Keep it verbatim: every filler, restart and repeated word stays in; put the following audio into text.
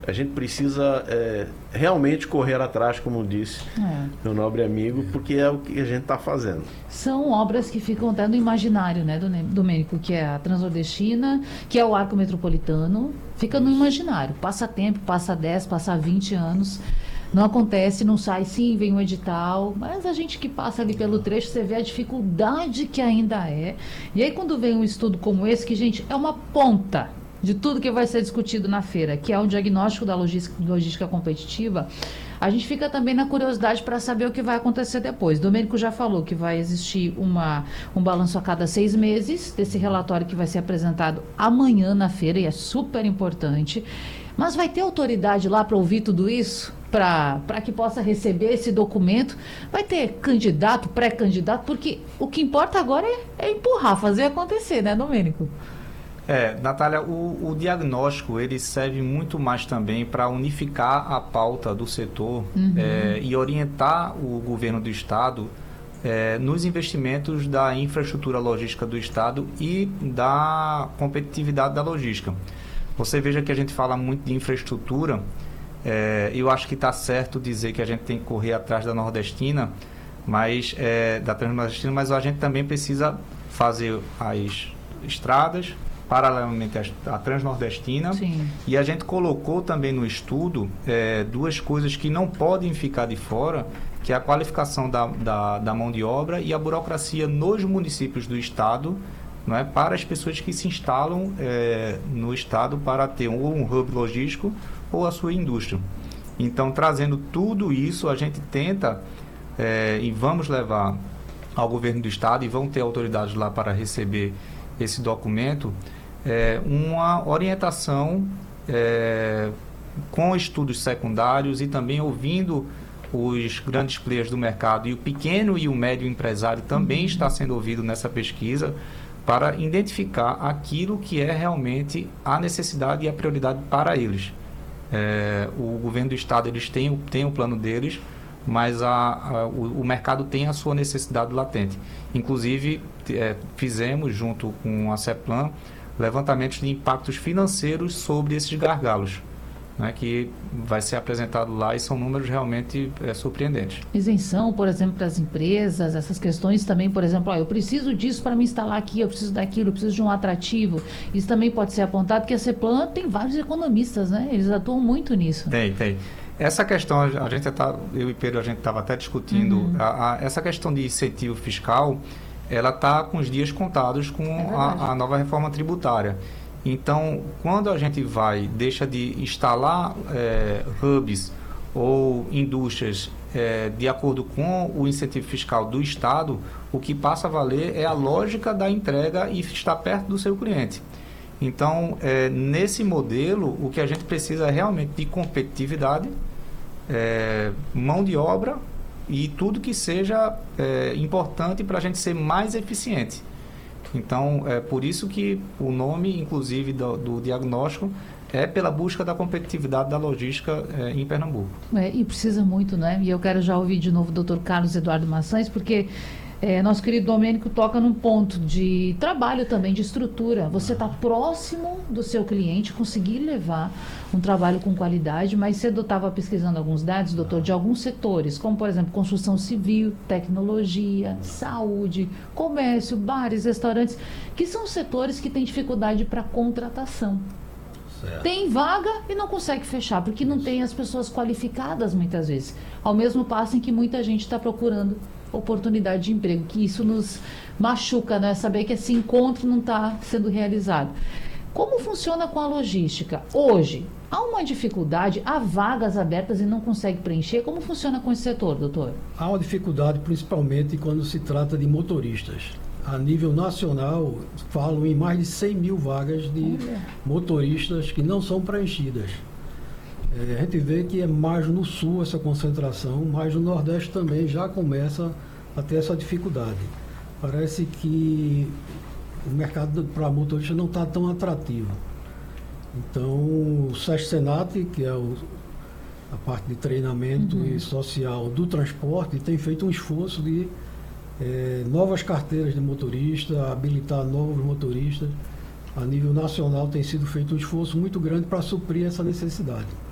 A gente precisa é, realmente correr atrás, como disse É. meu nobre amigo, porque é o que a gente está fazendo. São obras que ficam até no imaginário, né, Done- Domênico, que é a Transnordestina, que é o Arco Metropolitano, fica no imaginário. Passa tempo, passa dez, passa vinte anos, não acontece, não sai, sim, vem um edital, mas a gente que passa ali pelo trecho, você vê a dificuldade que ainda é. E aí quando vem um estudo como esse, que, gente, é uma ponta de tudo que vai ser discutido na feira, que é o diagnóstico da logística, logística competitiva, a gente fica também na curiosidade para saber o que vai acontecer depois. Domênico já falou que vai existir uma, um balanço a cada seis meses, desse relatório que vai ser apresentado amanhã na feira, e é super importante. Mas vai ter autoridade lá para ouvir tudo isso? Para que possa receber esse documento? Vai ter candidato, pré-candidato? Porque o que importa agora é, é empurrar, fazer acontecer, né, Domênico? É, Natália, o, o diagnóstico ele serve muito mais também para unificar a pauta do setor Uhum. é, e orientar o governo do Estado é, nos investimentos da infraestrutura logística do Estado e da competitividade da logística. Você veja que a gente fala muito de infraestrutura, é, eu acho que está certo dizer que a gente tem que correr atrás da Nordestina, mas, é, da Transnordestina, mas a gente também precisa fazer as estradas, paralelamente à Transnordestina. Sim. E a gente colocou também no estudo é, duas coisas que não podem ficar de fora, que é a qualificação da, da, da mão de obra e a burocracia nos municípios do Estado, não é, para as pessoas que se instalam é, no Estado para ter ou um hub logístico ou a sua indústria. Então, trazendo tudo isso, a gente tenta é, e vamos levar ao governo do Estado, e vão ter autoridades lá para receber esse documento, é, uma orientação é, com estudos secundários e também ouvindo os grandes players do mercado, e o pequeno e o médio empresário também está sendo ouvido nessa pesquisa, para identificar aquilo que é realmente a necessidade e a prioridade para eles. É, o governo do Estado eles têm, têm o plano deles, mas a, a, o, o mercado tem a sua necessidade latente. Inclusive, é, fizemos, junto com a CEPLAN, levantamentos de impactos financeiros sobre esses gargalos, né, que vai ser apresentado lá, e são números realmente é, surpreendentes. Isenção, por exemplo, para as empresas, essas questões também, por exemplo, ó, eu preciso disso para me instalar aqui, eu preciso daquilo, eu preciso de um atrativo. Isso também pode ser apontado, porque a CEPLAN tem vários economistas, né? Eles atuam muito nisso. Tem, tem. Essa questão, a gente tá, eu e Pedro, a gente estava até discutindo, Uhum. a, a, essa questão de incentivo fiscal, ela está com os dias contados com É a, a nova reforma tributária. Então, quando a gente vai, deixa de instalar é, hubs ou indústrias é, de acordo com o incentivo fiscal do Estado, o que passa a valer é a lógica da entrega e estar perto do seu cliente. Então, é, nesse modelo, o que a gente precisa é realmente de competitividade, é, mão de obra e tudo que seja é, importante para a gente ser mais eficiente. Então, é por isso que o nome, inclusive, do, do diagnóstico é pela busca da competitividade da logística é, em Pernambuco. É, e precisa muito, né? E eu quero já ouvir de novo o doutor Carlos Eduardo Maçães, porque é, nosso querido Domênico toca num ponto de trabalho também, de estrutura. Você está próximo do seu cliente, conseguir levar um trabalho com qualidade, mas cedo eu estava pesquisando alguns dados, doutor, de alguns setores, como, por exemplo, construção civil, tecnologia, saúde, comércio, bares, restaurantes, que são setores que têm dificuldade para contratação. Certo. Tem vaga e não consegue fechar, porque não tem as pessoas qualificadas muitas vezes. Ao mesmo passo em que muita gente está procurando oportunidade de emprego, que isso nos machuca, né? Saber que esse encontro não está sendo realizado. Como funciona com a logística? Hoje, há uma dificuldade, há vagas abertas e não consegue preencher. Como funciona com esse setor, doutor? Há uma dificuldade principalmente quando se trata de motoristas. A nível nacional, falam em mais de cem mil vagas de Olha. motoristas que não são preenchidas. É, a gente vê que é mais no sul essa concentração, mas no Nordeste também já começa a ter essa dificuldade. Parece que o mercado para motorista não está tão atrativo. Então, o SESC-Senat, que é o, a parte de treinamento Uhum. e social do transporte, tem feito um esforço de é, novas carteiras de motorista, habilitar novos motoristas. A nível nacional tem sido feito um esforço muito grande para suprir essa necessidade.